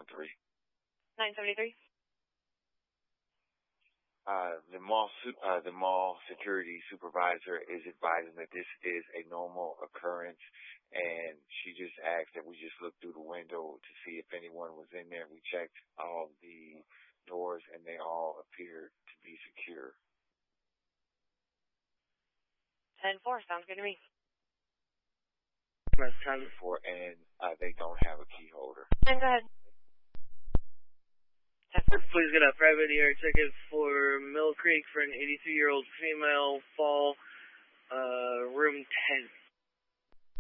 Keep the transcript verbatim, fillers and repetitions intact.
seventy-three. nine seventy-three. Uh, the mall, su- uh, the mall security supervisor is advising that this is a normal occurrence, and she just asked that we just look through the window to see if anyone was in there. We checked all the doors, and they all appeared to be secure. ten four, sounds good to me. ten four, and uh, they don't have a key holder. And go ahead. Please get a private air ticket for Mill Creek for an eighty-two-year-old female, fall, uh, room ten.